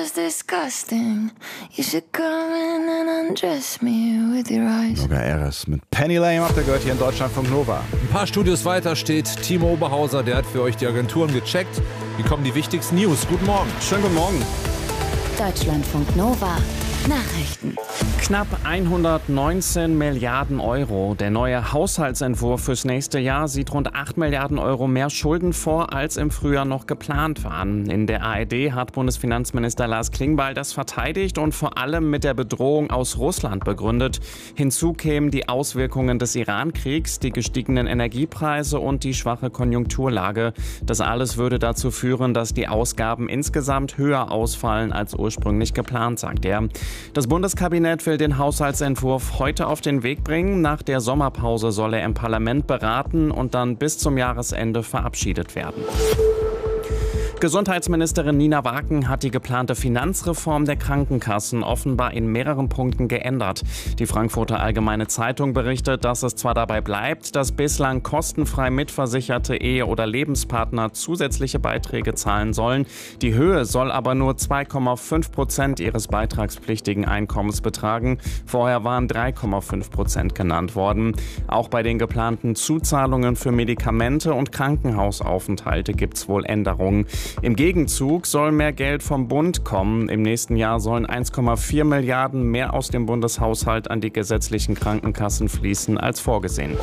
just disgusting. You should come in and undress me with your eyes. Noga Eres mit Penny Lane habt ihr gehört hier in Deutschlandfunk Nova. Ein paar Studios weiter steht Timo Oberhauser, der hat für euch die Agenturen gecheckt. Hier kommen die wichtigsten News. Guten Morgen. Schönen guten Morgen. Deutschlandfunk Nova. Nachrichten. Knapp 119 Milliarden Euro. Der neue Haushaltsentwurf fürs nächste Jahr sieht rund 8 Milliarden Euro mehr Schulden vor, als im Frühjahr noch geplant waren. In der ARD hat Bundesfinanzminister Lars Klingbeil das verteidigt und vor allem mit der Bedrohung aus Russland begründet. Hinzu kämen die Auswirkungen des Iran-Kriegs, die gestiegenen Energiepreise und die schwache Konjunkturlage. Das alles würde dazu führen, dass die Ausgaben insgesamt höher ausfallen als ursprünglich geplant, sagt er. Das Bundeskabinett will den Haushaltsentwurf heute auf den Weg bringen. Nach der Sommerpause soll er im Parlament beraten und dann bis zum Jahresende verabschiedet werden. Gesundheitsministerin Nina Waken hat die geplante Finanzreform der Krankenkassen offenbar in mehreren Punkten geändert. Die Frankfurter Allgemeine Zeitung berichtet, dass es zwar dabei bleibt, dass bislang kostenfrei mitversicherte Ehe- oder Lebenspartner zusätzliche Beiträge zahlen sollen. Die Höhe soll aber nur 2,5% ihres beitragspflichtigen Einkommens betragen. Vorher waren 3,5% genannt worden. Auch bei den geplanten Zuzahlungen für Medikamente und Krankenhausaufenthalte gibt es wohl Änderungen. Im Gegenzug soll mehr Geld vom Bund kommen. Im nächsten Jahr sollen 1,4 Milliarden mehr aus dem Bundeshaushalt an die gesetzlichen Krankenkassen fließen als vorgesehen.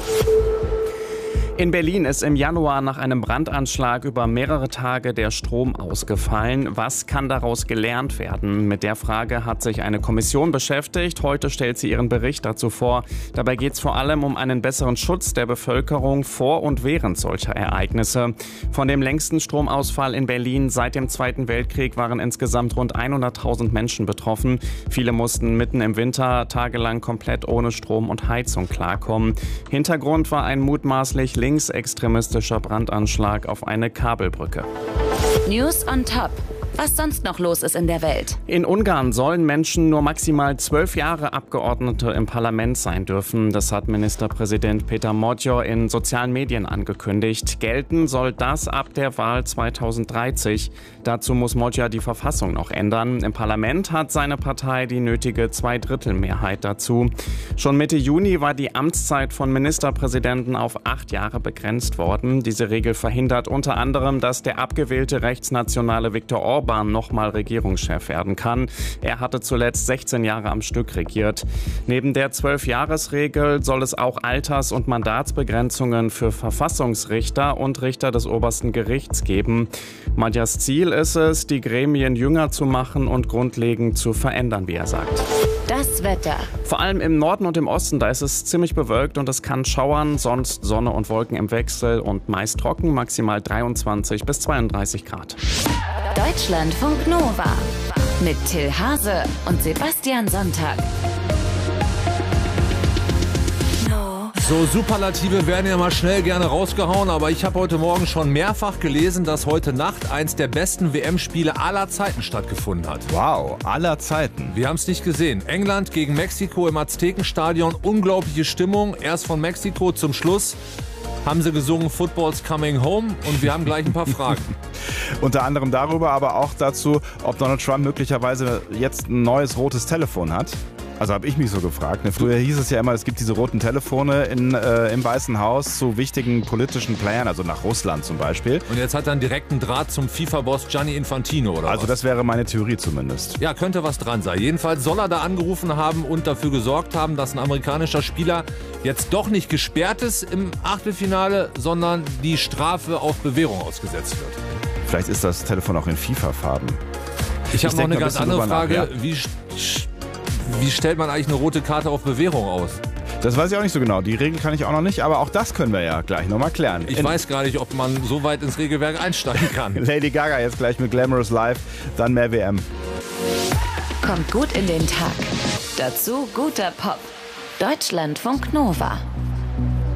In Berlin ist im Januar nach einem Brandanschlag über mehrere Tage der Strom ausgefallen. Was kann daraus gelernt werden? Mit der Frage hat sich eine Kommission beschäftigt. Heute stellt sie ihren Bericht dazu vor. Dabei geht es vor allem um einen besseren Schutz der Bevölkerung vor und während solcher Ereignisse. Von dem längsten Stromausfall in Berlin seit dem Zweiten Weltkrieg waren insgesamt rund 100.000 Menschen betroffen. Viele mussten mitten im Winter tagelang komplett ohne Strom und Heizung klarkommen. Hintergrund war ein mutmaßlich linksextremistischer Brandanschlag auf eine Kabelbrücke. News on top. Was sonst noch los ist in der Welt? In Ungarn sollen Menschen nur maximal 12 Jahre Abgeordnete im Parlament sein dürfen. Das hat Ministerpräsident Peter Magyar in sozialen Medien angekündigt. Gelten soll das ab der Wahl 2030. Dazu muss Magyar die Verfassung noch ändern. Im Parlament hat seine Partei die nötige Zweidrittelmehrheit dazu. Schon Mitte Juni war die Amtszeit von Ministerpräsidenten auf 8 Jahre begrenzt worden. Diese Regel verhindert unter anderem, dass der abgewählte rechtsnationale Viktor Orbán nochmal Regierungschef werden kann. Er hatte zuletzt 16 Jahre am Stück regiert. Neben der 12-Jahres-Regel soll es auch Alters- und Mandatsbegrenzungen für Verfassungsrichter und Richter des obersten Gerichts geben. Magyars Ziel ist es, die Gremien jünger zu machen und grundlegend zu verändern, wie er sagt. Das Wetter. Vor allem im Norden und im Osten, da ist es ziemlich bewölkt und es kann schauern, sonst Sonne und Wolken im Wechsel und meist trocken, maximal 23 bis 32 Grad. Deutschlandfunk Nova. Mit Till Hase und Sebastian Sonntag. So, Superlative werden ja mal schnell gerne rausgehauen, aber ich habe heute Morgen schon mehrfach gelesen, dass heute Nacht eins der besten WM-Spiele aller Zeiten stattgefunden hat. Wow, aller Zeiten. Wir haben es nicht gesehen. England gegen Mexiko im Aztekenstadion, unglaubliche Stimmung. Erst von Mexiko, zum Schluss haben sie gesungen Football's Coming Home und wir haben gleich ein paar Fragen. Unter anderem darüber, aber auch dazu, ob Donald Trump möglicherweise jetzt ein neues rotes Telefon hat. Also habe ich mich so gefragt. Früher hieß es ja immer, es gibt diese roten Telefone im Weißen Haus zu wichtigen politischen Playern, also nach Russland zum Beispiel. Und jetzt hat er einen direkten Draht zum FIFA-Boss Gianni Infantino, oder also was? Das wäre meine Theorie zumindest. Ja, könnte was dran sein. Jedenfalls soll er da angerufen haben und dafür gesorgt haben, dass ein amerikanischer Spieler jetzt doch nicht gesperrt ist im Achtelfinale, sondern die Strafe auf Bewährung ausgesetzt wird. Vielleicht ist das Telefon auch in FIFA-Farben. Ich habe noch eine ganz andere Frage. Ja. Wie stellt man eigentlich eine rote Karte auf Bewährung aus? Das weiß ich auch nicht so genau. Die Regel kann ich auch noch nicht, aber auch das können wir ja gleich nochmal klären. Ich weiß gar nicht, ob man so weit ins Regelwerk einsteigen kann. Lady Gaga jetzt gleich mit Glamorous Life, dann mehr WM. Kommt gut in den Tag. Dazu guter Pop. Deutschlandfunk Nova.